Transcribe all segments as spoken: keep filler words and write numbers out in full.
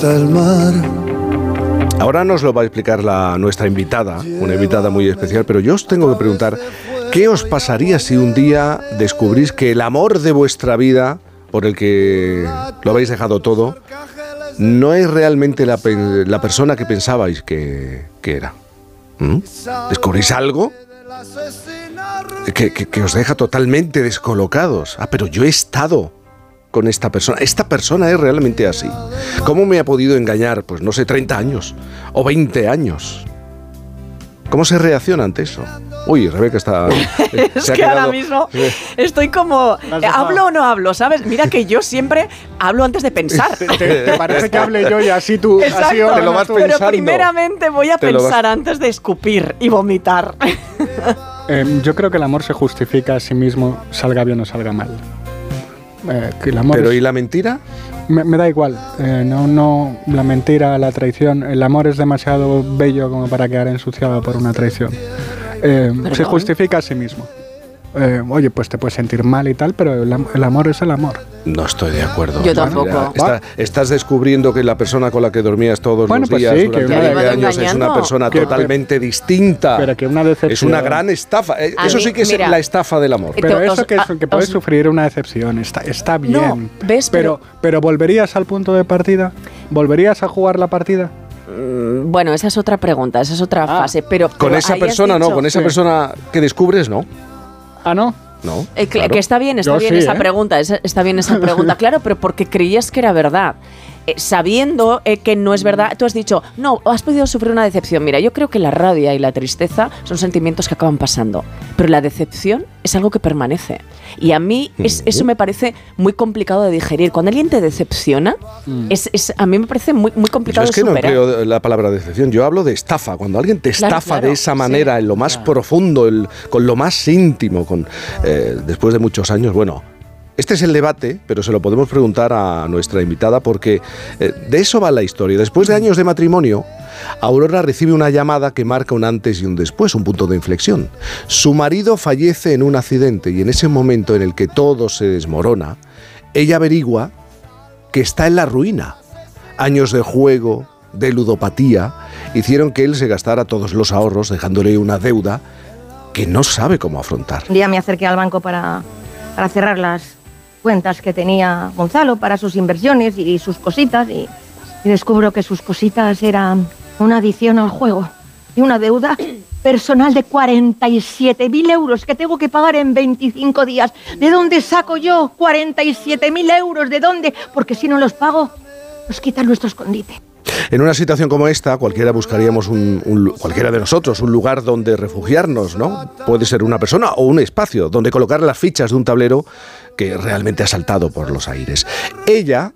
El mar. Ahora nos lo va a explicar la, nuestra invitada, una invitada muy especial, pero yo os tengo que preguntar, ¿qué os pasaría si un día descubrís que el amor de vuestra vida, por el que lo habéis dejado todo, no es realmente la, la persona que pensabais que, que era? ¿Mm? ¿Descubrís algo que, que, que os deja totalmente descolocados? Ah, pero yo he estado con esta persona. Esta persona es realmente así. ¿Cómo me ha podido engañar? Pues no sé, treinta años o veinte años. ¿Cómo se reacciona ante eso? Uy, Rebeca está... Eh, es que quedado, ahora mismo eh, estoy como... Eh, ¿hablo o no hablo? ¿Sabes? Mira que yo siempre hablo antes de pensar. ¿Te, te, te parece que hable yo y así tú... Exacto, así te lo vas pero pensando. Primeramente voy a te pensar vas... antes de escupir y vomitar. Eh, yo creo que el amor se justifica a sí mismo, salga bien o salga mal. Eh, que el amor ¿Pero es... y la mentira? Me, me da igual, eh, no, no, la mentira, la traición, el amor es demasiado bello como para quedar ensuciado por una traición. Eh, se justifica a sí mismo. Eh, oye, pues te puedes sentir mal y tal, pero el, el amor es el amor. No estoy de acuerdo. Yo tampoco. Está, estás descubriendo que la persona con la que dormías todos bueno, los pues días sí, durante que veinte años es una persona que, totalmente pero, distinta. Pero que una decepción. Es una gran estafa. A Eso mí, sí que mira, es la estafa del amor. Pero te, eso os, que, a, que puedes os, sufrir una decepción está, está bien. No, ¿ves? Pero, pero, pero ¿volverías al punto de partida? ¿Volverías a jugar la partida? Bueno, esa es otra pregunta, esa es otra ah, fase. Pero, con pero esa persona dicho, no, con esa sí. persona que descubres no. Ah, no. No, eh, que, claro. que está bien, está Yo bien sí, esa ¿eh? pregunta, esa, está bien esa pregunta, claro, pero porque creías que era verdad. Eh, sabiendo eh, que no es verdad, tú has dicho, no, has podido sufrir una decepción. Mira, yo creo que la rabia y la tristeza son sentimientos que acaban pasando, pero la decepción es algo que permanece. Y a mí es, eso me parece muy complicado de digerir. Cuando alguien te decepciona, mm. es, es, a mí me parece muy, muy complicado yo es que de superar. No empleo la palabra decepción, yo hablo de estafa. Cuando alguien te estafa claro, claro, de esa manera, sí, en lo más claro. profundo, el, con lo más íntimo, con, eh, después de muchos años, bueno... Este es el debate, pero se lo podemos preguntar a nuestra invitada porque eh, de eso va la historia. Después de años de matrimonio, Aurora recibe una llamada que marca un antes y un después, un punto de inflexión. Su marido fallece en un accidente y en ese momento en el que todo se desmorona, ella averigua que está en la ruina. Años de juego, de ludopatía, hicieron que él se gastara todos los ahorros, dejándole una deuda que no sabe cómo afrontar. Un día me acerqué al banco para, para cerrar las cuentas que tenía Gonzalo para sus inversiones y sus cositas y, y descubro que sus cositas eran una adicción al juego y una deuda personal de cuarenta y siete mil euros que tengo que pagar en veinticinco días. ¿De dónde saco yo cuarenta y siete mil euros? ¿De dónde? Porque si no los pago, nos quitan nuestro escondite. En una situación como esta, cualquiera buscaríamos un, un, cualquiera de nosotros, un lugar donde refugiarnos, ¿no? Puede ser una persona o un espacio donde colocar las fichas de un tablero que realmente ha saltado por los aires. Ella,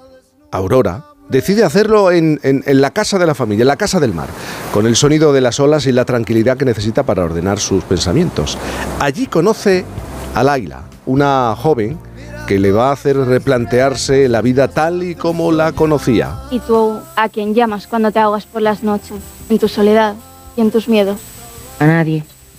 Aurora, decide hacerlo en, en, en la casa de la familia, en la casa del mar, con el sonido de las olas y la tranquilidad que necesita para ordenar sus pensamientos. Allí conoce a Laila, una joven que le va a hacer replantearse la vida tal y como la conocía. ¿Y tú a quién llamas cuando te ahogas por las noches, en tu soledad y en tus miedos? A nadie.